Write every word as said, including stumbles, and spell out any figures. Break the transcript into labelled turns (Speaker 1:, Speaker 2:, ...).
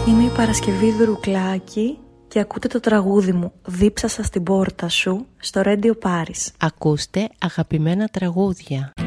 Speaker 1: Είμαι η Παρασκευή Δουρουκλάκη και ακούτε το τραγούδι μου «Δίψασα στην πόρτα σου» στο Radio Paris.
Speaker 2: Ακούστε αγαπημένα τραγούδια.